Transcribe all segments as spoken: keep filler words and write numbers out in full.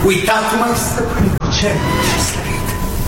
Uitați-mă, stăpâni, ce slăvit.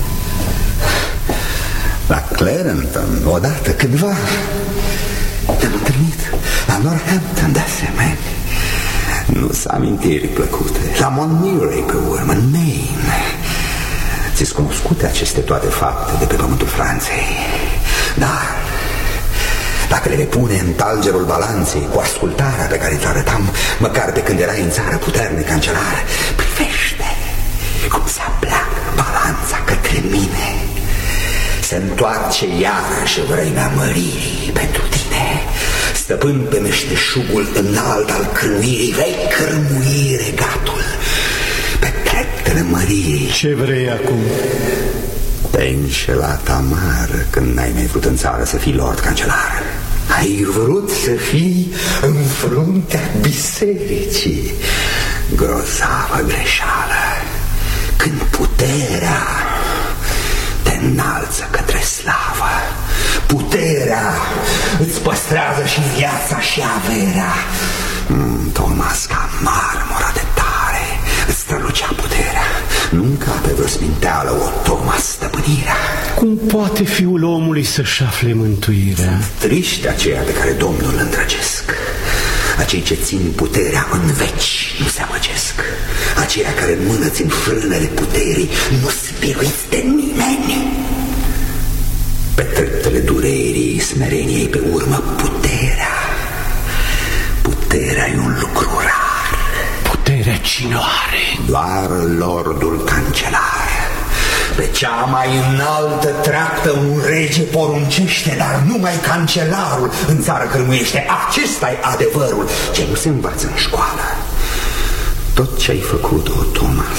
La Clarendon, odată, cândva, ne-am întâlnit. La Northampton, de asemenea. Nu sunt amintiri plăcute. La Monmouth, pe urmă, în Maine. Ți-s cunoscute aceste toate fapte de pe pământul Franței. Dar dacă le pune în talgerul balanței cu ascultarea pe care ți-o arătam, măcar pe când erai în țară puternic cancelar, privește cum se apleacă balanța către mine. Se întoarce iarăși vremea măririi pentru tine. Stăpân pe meșteșugul înalt al cârmuirii, vei cârmui regatul pe treptele măririi. Ce vrei acum? Te-ai înșelat amar când n-ai mai vrut în țară să fii lord cancelar. Ai vrut să fii în fruntea bisericii. Grozavă greșeală. Când puterea te înalță către slavă, puterea îți păstrează și viața și averea. mm, Thomas, ca marmura de tare îți strălucea puterea. Nu-mi cape vreo sminteală, o Thomas, stăpânirea. Cum poate fiul omului să-și afle mântuirea? Sunt triști aceia pe care Domnul îl îndrăgesc. Acei ce țin puterea în veci nu se amăgesc. Aceia care în mână țin frânele puterii nu-s biruiți de nimeni. Pe treptele durerii, smereniei pe urmă, puterea. Puterea e un lucru rar. Puterea cine o are? Doar lordul cancelar. Pe cea mai înaltă treaptă un rege poruncește, dar numai cancelarul în țară cârmuiește. Acesta-i adevărul ce nu se învață în școală. Tot ce ai făcut, o Thomas,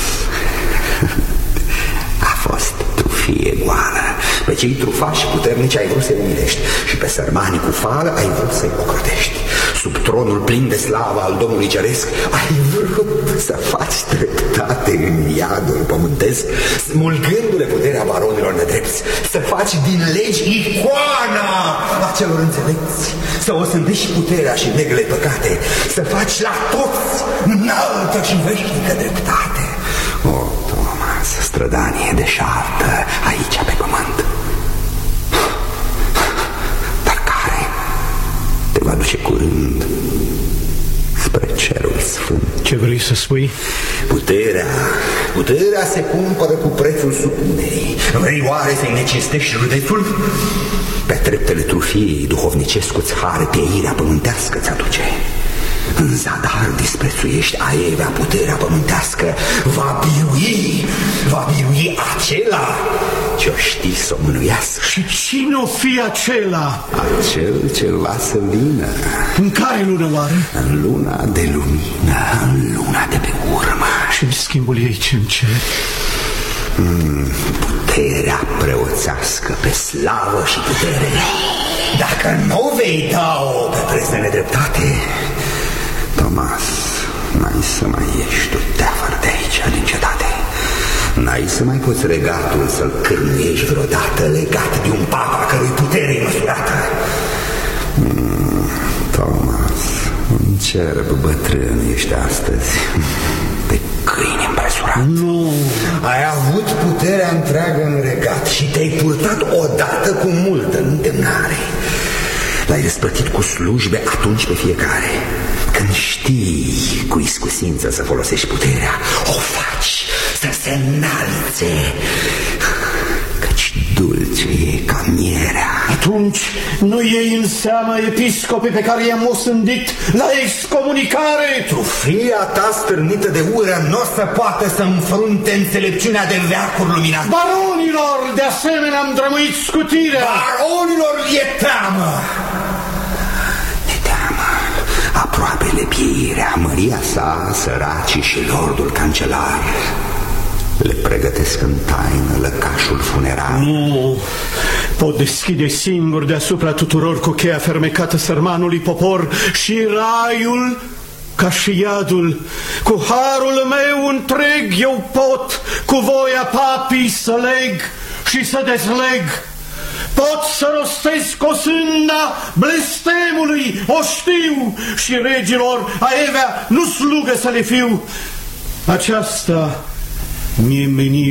a fost trufie goală. Pe cei trufași puternici ai vrut să-i umilești și pe sărmanii cu fală ai vrut să-i ocrotești. Sub tronul plin de slavă al Domnului Ceresc ai vrut să faci dreptate în iadul pământesc, smulgându-le puterea baronilor nedrepți, să faci din legi icoana acelor înțelepți, să o sândești puterea și negele păcate, să faci la toți înaltă și veșnică dreptate. O, Thomas, strădanie deșartă aici pe pământ, dar care te va duce curând spre cerul sfânt. Ce vrei să spui? Puterea, puterea se cumpără cu prețul supunerii. Vrei oare să-i necinstești județul? Pe treptele trufiei duhovnicescu-ți hare pieirea pământească ți-aduce. În zadar disprețuiești aievea puterea pământească. Va birui, va birui acela ce-o știi să o mânuiască. Și cine o fi acela? Acel ce va să vină. În care lună oare? În luna de lumină, în luna de pe urmă. Și în schimbul ei ce-mi cere? Mm, puterea preoțească pe slavă și putere. Dacă nu vei da-o pe preț de nedreptate, Thomas, n-ai să mai ieși tu teafăr de aici, din cetate. N-ai să mai poți regatul să-l cârmuiești vreodată legat de un papa a cărui putere e măsurată. mm, Thomas, un cerb bătrân ești astăzi, pe câini împresurat. Nu. Ai avut puterea întreagă în regat și te-ai purtat odată cu multă îndemnare. L-ai răsplătit cu slujbe atunci pe fiecare. Când știi cu iscusință să folosești puterea, o faci să se înalțe, căci dulce e ca mierea. Atunci nu iei în seamă episcopii pe care i-am osândit la excomunicare? Trufia ta stârnită de ură nu o să poată să înfrunte înțelepciunea de veacuri luminate. Baronilor, de asemenea, am drămuit scutirea. Baronilor e teamă. De teamă. Aproape de pieirea, măria sa, săracii și lordul cancelar le pregătesc în taină lăcașul funerar. Nu, pot deschide singur deasupra tuturor cu cheia fermecată sărmanului popor și raiul ca și iadul. Cu harul meu întreg eu pot cu voia papii să leg și să dezleg. Pot să rostesc o sânda blestemului, o știu, și regilor aievea nu slugă să le fiu. Aceasta mi-e menirea.